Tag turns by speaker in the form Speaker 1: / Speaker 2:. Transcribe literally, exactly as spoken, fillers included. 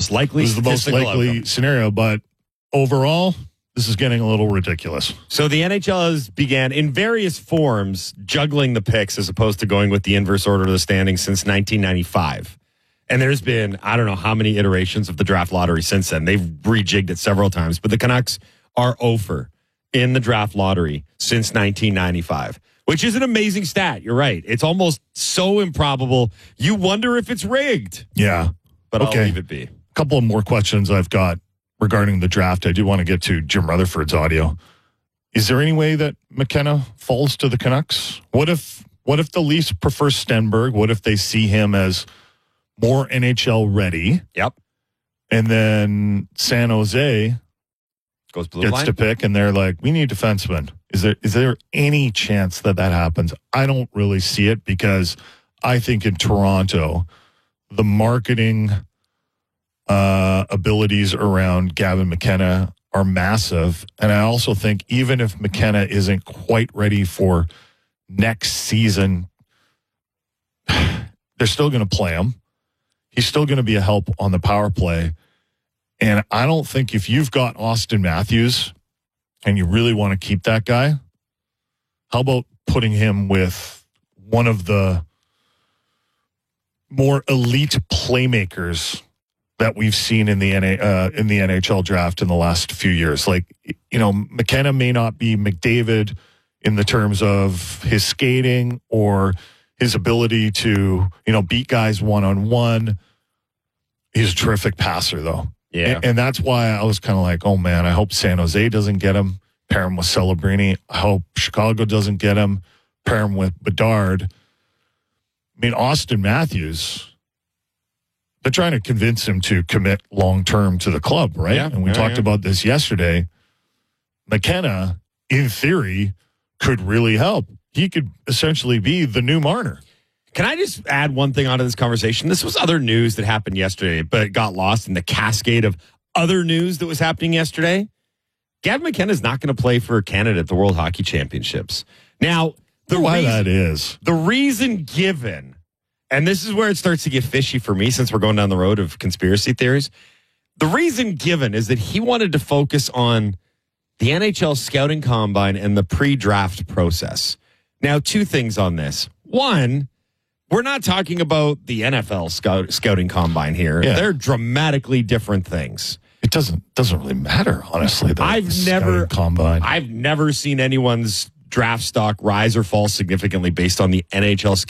Speaker 1: most likely.
Speaker 2: This is the most likely
Speaker 1: outcome.
Speaker 2: scenario, but overall, this is getting a little ridiculous.
Speaker 1: So the N H L has began in various forms juggling the picks as opposed to going with the inverse order of the standings since nineteen ninety-five. And there's been, I don't know how many iterations of the draft lottery since then. They've rejigged it several times, but the Canucks are over in the draft lottery since nineteen ninety-five, which is an amazing stat. You're right. It's almost so improbable. You wonder if it's rigged.
Speaker 2: Yeah.
Speaker 1: But
Speaker 2: okay.
Speaker 1: I'll leave it be.
Speaker 2: A couple of more questions I've got regarding the draft. I do want to get to Jim Rutherford's audio. Is there any way that McKenna falls to the Canucks? What if what if the Leafs prefer Stenberg? What if they see him as more N H L ready?
Speaker 1: Yep.
Speaker 2: And then San Jose
Speaker 1: goes blue
Speaker 2: gets
Speaker 1: line
Speaker 2: to pick, and they're like, we need defensemen. Is there is there any chance that that happens? I don't really see it because I think in Toronto, the marketing uh, abilities around Gavin McKenna are massive. And I also think even if McKenna isn't quite ready for next season, they're still going to play him. He's still going to be a help on the power play. And I don't think if you've got Austin Matthews and you really want to keep that guy, how about putting him with one of the more elite playmakers that we've seen in the N A, uh, in the N H L draft in the last few years? Like, you know, McKenna may not be McDavid in the terms of his skating or his ability to, you know, beat guys one-on-one. He's a terrific passer, though.
Speaker 1: Yeah.
Speaker 2: And, and that's why I was kind of like, oh, man, I hope San Jose doesn't get him. Pair him with Celebrini. I hope Chicago doesn't get him. Pair him with Bedard. I mean, Austin Matthews, they're trying to convince him to commit long-term to the club, right?
Speaker 1: Yeah,
Speaker 2: and we
Speaker 1: yeah,
Speaker 2: talked
Speaker 1: yeah.
Speaker 2: about this yesterday. McKenna, in theory, could really help. He could essentially be the new Marner.
Speaker 1: Can I just add one thing onto this conversation? This was other news that happened yesterday, but it got lost in the cascade of other news that was happening yesterday. Gavin McKenna is not going to play for Canada at the World Hockey Championships. Now, the
Speaker 2: why
Speaker 1: reason,
Speaker 2: that is.
Speaker 1: The reason given, and this is where it starts to get fishy for me since we're going down the road of conspiracy theories. The reason given is that he wanted to focus on the N H L scouting combine and the pre-draft process. Now, two things on this. One, we're not talking about the N F L scout, scouting combine here.
Speaker 2: Yeah.
Speaker 1: They're dramatically different things.
Speaker 2: It doesn't doesn't really matter, honestly. The,
Speaker 1: I've
Speaker 2: the
Speaker 1: never
Speaker 2: combine.
Speaker 1: I've never seen anyone's draft stock rise or fall significantly based on the N H L